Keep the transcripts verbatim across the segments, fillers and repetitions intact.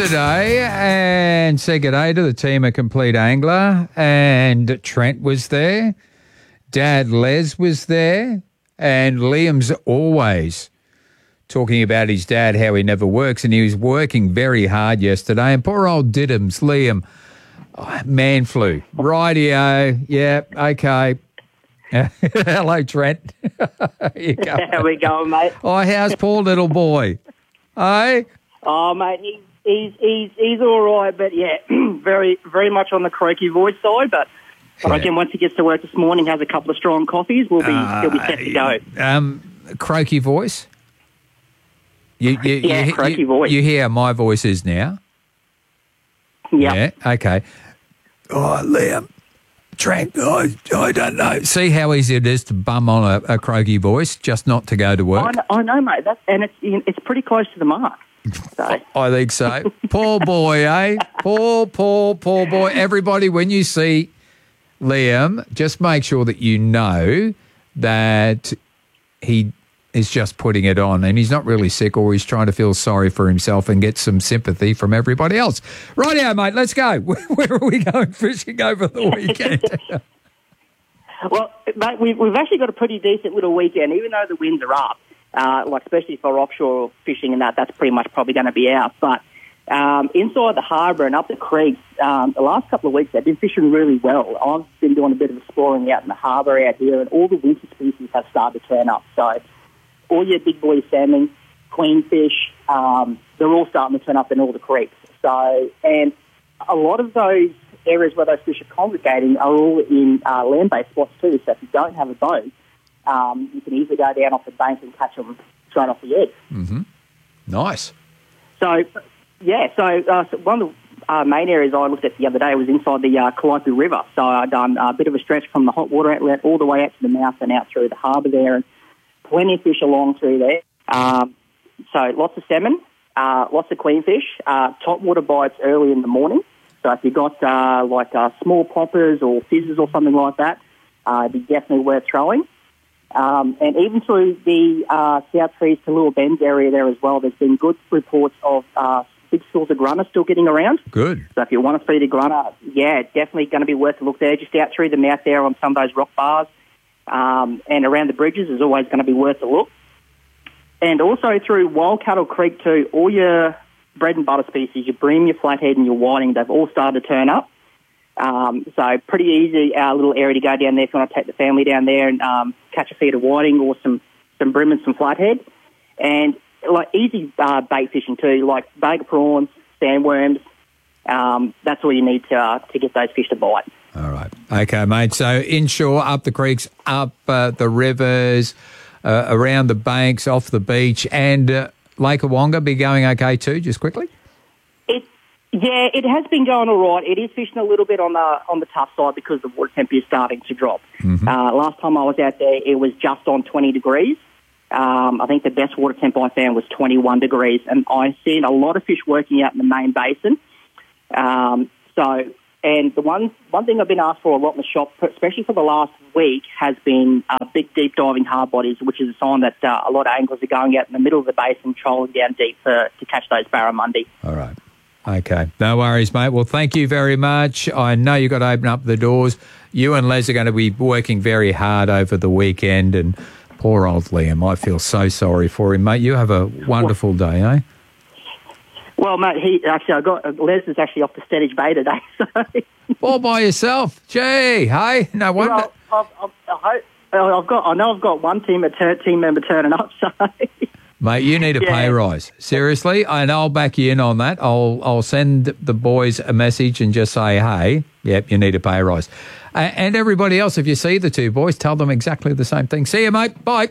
yesterday and said good day to the team at Complete Angler, and Trent was there, Dad Les was there, and Liam's always talking about his dad, how he never works, and he was working very hard yesterday. And poor old Diddums, Liam, oh, man flu. Rightio, yeah, okay. Hello, Trent. you go, How we going, mate? Oh, how's poor little boy? Hey? Oh, mate, he's he's he's he's all right, but yeah, very very much on the croaky voice side. But I yeah. reckon once he gets to work this morning, has a couple of strong coffees, we'll be uh, he'll be set to go. Um, croaky voice. You, you, yeah, you, croaky you, voice. You hear how my voice is now? Yep. Yeah. Okay. Oh, Liam, Trent, I, I don't know. See how easy it is to bum on a, a croaky voice, just not to go to work? I know, I know mate. That's, and it's it's pretty close to the mark. So. I think so. Poor boy, eh? Poor, poor, poor boy. Everybody, when you see Liam, just make sure that you know that he is just putting it on and he's not really sick, or he's trying to feel sorry for himself and get some sympathy from everybody else. Rightio, mate, let's go. Where are we going fishing over the weekend? Well, mate, we've, we've actually got a pretty decent little weekend, even though the winds are up, uh, like especially for offshore fishing and that, that's pretty much probably going to be out. But um, inside the harbour and up the creeks, um, the last couple of weeks they've been fishing really well. I've been doing a bit of exploring out in the harbour out here, and all the winter species have started to turn up. So all your big boy salmon, queenfish, um, they're all starting to turn up in all the creeks. So, and a lot of those areas where those fish are congregating are all in uh, land-based spots too. So if you don't have a boat, um, you can easily go down off the bank and catch them straight off the edge. Mm-hmm. Nice. So, yeah, so, uh, so one of the uh, main areas I looked at the other day was inside the uh, Calliope River. So I'd done a bit of a stretch from the hot water outlet all the way out to the mouth and out through the harbour there, and plenty of fish along through there. Um, so lots of salmon, uh, lots of queenfish, uh, topwater bites early in the morning. So if you've got uh, like uh, small poppers or fizzes or something like that, uh, it'd be definitely worth throwing. Um, and even through the uh, South Trees to Little Bends area there as well, there's been good reports of uh, big schools of grunner still getting around. Good. So if you want to feed a grunner, yeah, definitely going to be worth a look there. Just out through the mouth there on some of those rock bars. Um, and around the bridges is always going to be worth a look. And also through Wildcattle Creek too, all your bread and butter species, your bream, your flathead and your whiting, they've all started to turn up. Um, so pretty easy uh, little area to go down there if you want to take the family down there and um, catch a feed of whiting or some, some bream and some flathead. And like easy uh, bait fishing too, like bag prawns, sandworms. Um, that's all you need to uh, to get those fish to bite. All right. Okay, mate. So inshore, up the creeks, up uh, the rivers, uh, around the banks, off the beach, and uh, Lake Awonga be going okay too, just quickly? It, yeah, it has been going all right. It is fishing a little bit on the on the tough side because the water temperature is starting to drop. Mm-hmm. Uh, last time I was out there, it was just on twenty degrees. Um, I think the best water temp I found was twenty-one degrees, and I've seen a lot of fish working out in the main basin. Um, so... And the one one thing I've been asked for a lot in the shop, especially for the last week, has been uh, big, deep diving hard bodies, which is a sign that uh, a lot of anglers are going out in the middle of the basin, trolling down deep for, to catch those barramundi. All right. Okay. No worries, mate. Well, thank you very much. I know you've got to open up the doors. You and Les are going to be working very hard over the weekend, and poor old Liam, I feel so sorry for him, mate. You have a wonderful well, day, eh? Well, mate, he actually, I got Les is actually off to Stettich Bay today. So. All by yourself, gee, hey, no wonder. Well, I've, I've, I I've got, I know I've got one team a ter- team member turning up. So, mate, you need a yeah. pay rise, seriously, and I'll back you in on that. I'll I'll send the boys a message and just say, hey, yep, you need a pay rise, uh, and everybody else, if you see the two boys, tell them exactly the same thing. See you, mate. Bye.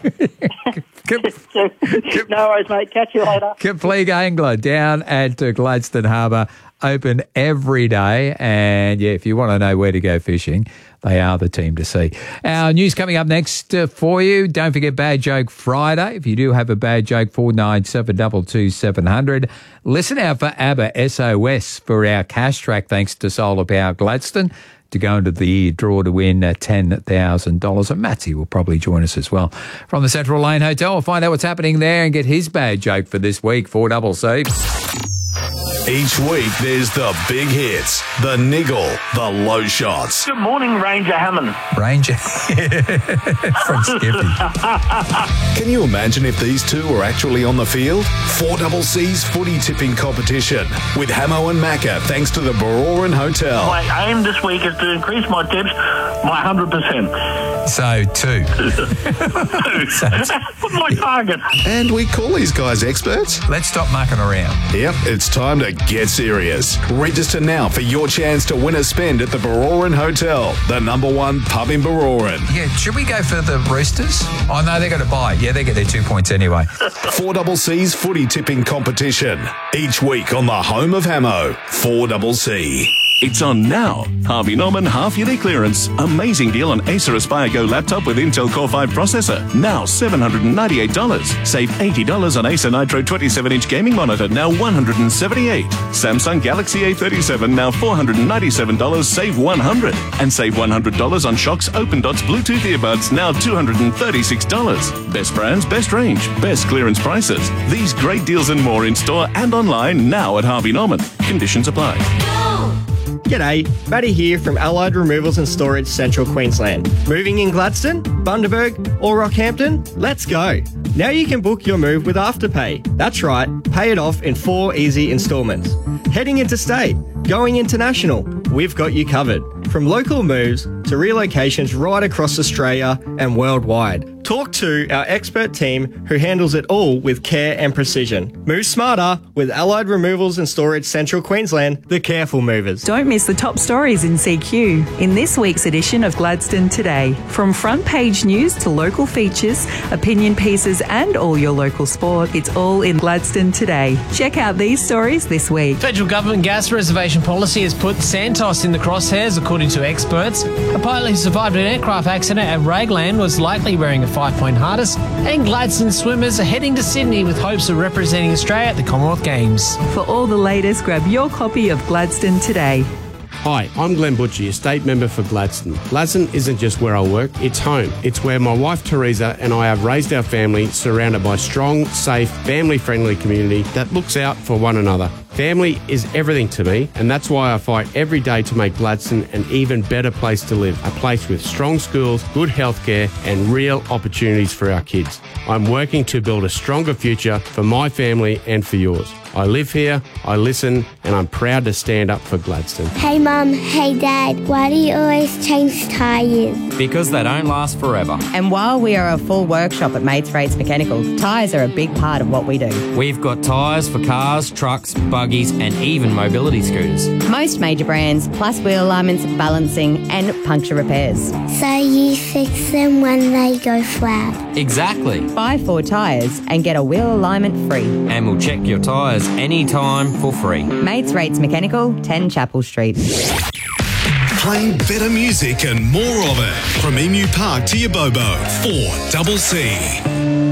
No worries, mate. Catch you later. Complete Angler down at uh, Gladstone Harbour, open every day. And, yeah, if you want to know where to go fishing, they are the team to see. Our news coming up next uh, for you. Don't forget Bad Joke Friday. If you do have a bad joke, four nine seven two two seven zero zero. Listen out for ABBA S O S for our cash track, thanks to Solar Power Gladstone, to go into the draw to win uh, ten thousand dollars. And Matsy will probably join us as well from the Central Lane Hotel. We'll find out what's happening there and get his bad joke for this week. four C C. Each week, there's the big hits, the niggle, the low shots. Good morning, Ranger Hammond. Ranger from Skippy. Can you imagine if these two were actually on the field? four C C's footy tipping competition with Hamo and Macca, thanks to the Baroran Hotel. My aim this week is to increase my tips by one hundred percent. So, two. What's my target? And we call these guys experts. Let's stop mucking around. Yep, it's time to get serious. Register now for your chance to win a spend at the Baroran Hotel, the number one pub in Baroran. Yeah, should we go for the Roosters? Oh, no, they're going to buy. Yeah, they get their two points anyway. four C C's footy tipping competition. Each week on the home of Hamo, four C C. It's on now. Harvey Norman half-yearly clearance. Amazing deal on Acer Aspire Go laptop with Intel Core five processor. Now seven hundred ninety-eight dollars. Save eighty dollars on Acer Nitro twenty-seven inch gaming monitor, now one hundred seventy-eight dollars. Samsung Galaxy A thirty-seven, now four hundred ninety-seven dollars. Save one hundred dollars. And save one hundred dollars on Shox Open Dots Bluetooth earbuds, now two hundred thirty-six dollars. Best brands, best range, best clearance prices. These great deals and more in store and online now at Harvey Norman. Conditions apply. G'day, Matty here from Allied Removals and Storage Central Queensland. Moving in Gladstone, Bundaberg or Rockhampton? Let's go. Now you can book your move with Afterpay. That's right, pay it off in four easy instalments. Heading interstate, going international, we've got you covered. From local moves to relocations right across Australia and worldwide. Talk to our expert team who handles it all with care and precision. Move smarter with Allied Removals and Storage Central Queensland, the careful movers. Don't miss the top stories in C Q in this week's edition of Gladstone Today. From front page news to local features, opinion pieces and all your local sport, it's all in Gladstone Today. Check out these stories this week. Federal government gas reservation policy has put Santos in the crosshairs, according to experts. A pilot who survived an aircraft accident at Raglan was likely wearing a five-point harness, and Gladstone swimmers are heading to Sydney with hopes of representing Australia at the Commonwealth Games. For all the latest, grab your copy of Gladstone Today. Hi, I'm Glenn Butchie, estate member for Gladstone. Gladstone isn't just where I work, it's home. It's where my wife Teresa and I have raised our family, surrounded by strong, safe, family-friendly community that looks out for one another. Family is everything to me, and that's why I fight every day to make Gladstone an even better place to live. A place with strong schools, good healthcare, and real opportunities for our kids. I'm working to build a stronger future for my family and for yours. I live here, I listen, and I'm proud to stand up for Gladstone. Hey Mum, hey Dad, why do you always change tyres? Because they don't last forever. And while we are a full workshop at Mates Rates Mechanical, tyres are a big part of what we do. We've got tyres for cars, trucks, buggies, and even mobility scooters. Most major brands, plus wheel alignments, balancing, and puncture repairs. So you fix them when they go flat? Exactly. Buy four tyres and get a wheel alignment free. And we'll check your tyres anytime for free. Mates Rates Mechanical, ten Chapel Street. Playing better music and more of it. From Emu Park to Yabobo, four C C.